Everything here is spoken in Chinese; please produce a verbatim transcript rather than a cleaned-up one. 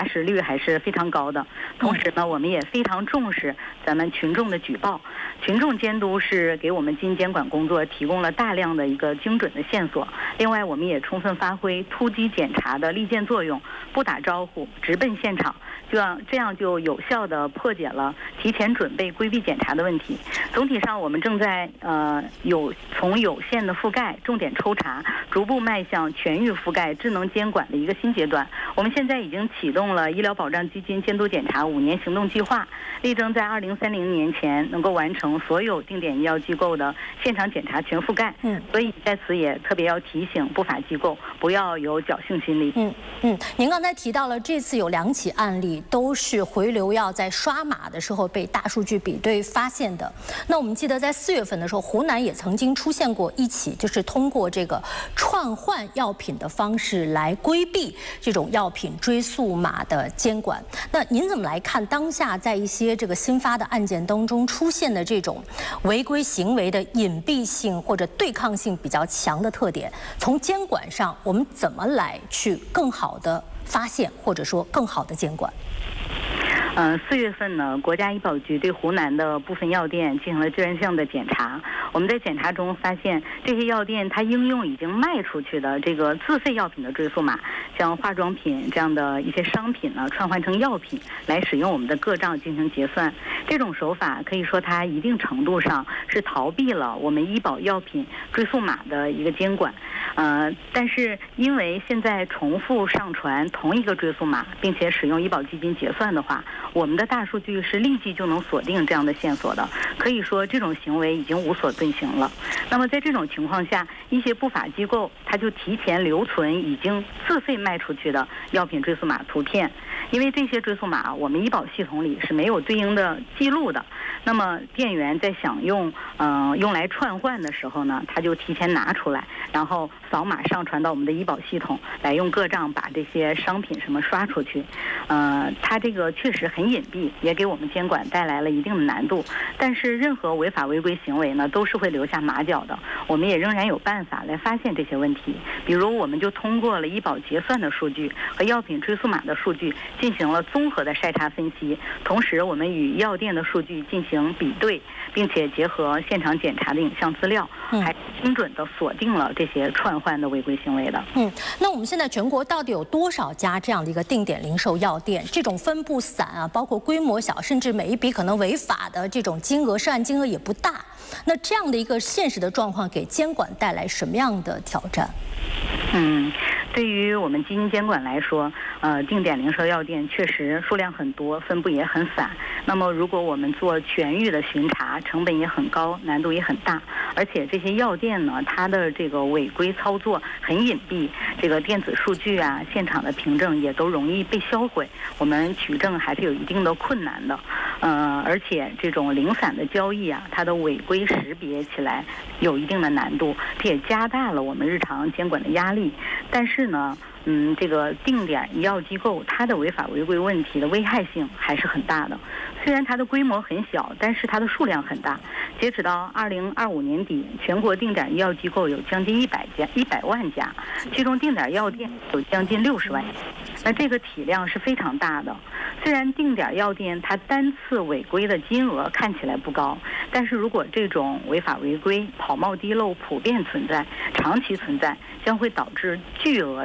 查实率还是非常高的。同时呢，我们也非常重视咱们群众的举报，群众监督是给我们基因监管工作提供了大量的一个精准的线索。另外，我们也充分发挥突击检查的利剑作用，不打招呼直奔现场，就让这样就有效地破解了提前准备规避检查的问题。总体上，我们正在呃有从有限的覆盖、重点抽查，逐步迈向全域覆盖、智能监管的一个新阶段。我们现在已经启动了医疗保障基金监督检查五年行动计划，力争在二零三零年前能够完成所有定点医药机构的现场检查全覆盖。嗯，所以在此也特别要提醒不法机构不要有侥幸心理。 嗯嗯，您刚才提到了这次有两起案例都是回流药在刷码的时候被大数据比对发现的。那我们记得在四月份的时候，湖南也曾经出现过一起，就是通过这个串换药品的方式来规避这种药品追溯码的监管。那您怎么来看当下在一些这个新发的案件当中出现的这种违规行为的隐蔽性或者对抗性比较强的特点？从监管上，我们怎么来去更好的发现或者说更好的监管？ 嗯，四月份呢，国家医保局对湖南的部分药店进行了专项的检查。我们在检查中发现，这些药店它应用已经卖出去的这个自费药品的追溯码，像化妆品这样的一些商品呢，串换成药品来使用我们的个账进行结算。这种手法可以说它一定程度上是逃避了我们医保药品追溯码的一个监管。呃，但是因为现在重复上传同一个追溯码，并且使用医保基金结算的话，我们的大数据是立即就能锁定这样的线索的，可以说这种行为已经无所遁形了。那么在这种情况下，一些不法机构它就提前留存已经自费卖出去的药品追溯码图片，因为这些追溯码我们医保系统里是没有对应的记录的。那么店员在想用嗯、呃、用来串换的时候呢，他就提前拿出来，然后扫码上传到我们的医保系统，来用个账把这些商品什么刷出去。呃，它这个确实很隐蔽，也给我们监管带来了一定的难度。但是任何违法违规行为呢，都是会留下马脚的。我们也仍然有办法来发现这些问题。比如，我们就通过了医保结算的数据和药品追溯码的数据，进行了综合的筛查分析。同时，我们与药店的数据进行比对，并且结合现场检查的影像资料，还精准地锁定了这些串换的违规行为的。 嗯，那我们现在全国到底有多少家这样的一个定点零售药店？这种分布散啊，包括规模小，甚至每一笔可能违法的这种金额，涉案金额也不大。那这样的一个现实的状况，给监管带来什么样的挑战？ 嗯，对于我们基金监管来说，呃，定点零售药店确实数量很多，分布也很散。那么，如果我们做全域的巡查，成本也很高，难度也很大。而且这些药店呢，它的这个违规操作很隐蔽，这个电子数据啊、现场的凭证也都容易被销毁，我们取证还是有一定的困难的。呃，而且这种零散的交易啊，它的违规识别起来有一定的难度，这也加大了我们日常监管的压力。但是呢，嗯，这个定点医药机构它的违法违规问题的危害性还是很大的。虽然它的规模很小，但是它的数量很大。截止到二零二五年底，全国定点医药机构有将近一百家、一百万家，其中定点药店有将近六十万家。那这个体量是非常大的。虽然定点药店它单次违规的金额看起来不高，但是如果这种违法违规、跑冒滴漏普遍存在、长期存在，将会导致巨额